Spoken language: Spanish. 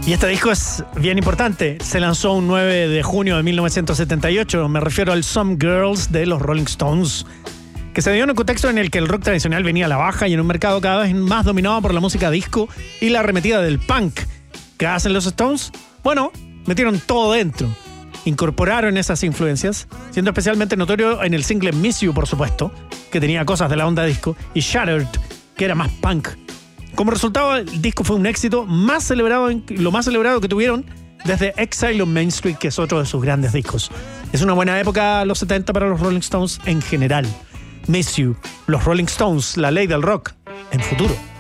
Y este disco es bien importante. Se lanzó un 9 de junio de 1978. Me refiero al Some Girls de los Rolling Stones, que se dio en un contexto en el que el rock tradicional venía a la baja y en un mercado cada vez más dominado por la música disco y la arremetida del punk. ¿Qué hacen los Stones? Bueno, metieron todo dentro. Incorporaron esas influencias, siendo especialmente notorio en el single Miss You, por supuesto, que tenía cosas de la onda disco, y Shattered, que era más punk. Como resultado, el disco fue un éxito lo más celebrado que tuvieron desde Exile on Main Street, que es otro de sus grandes discos. Es una buena época los 70 para los Rolling Stones en general. Miss You, los Rolling Stones, la ley del rock, en futuro.